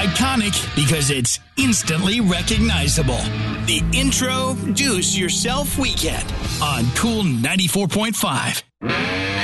iconic because it's instantly recognizable. The Introduce Yourself Weekend on Cool 94.5.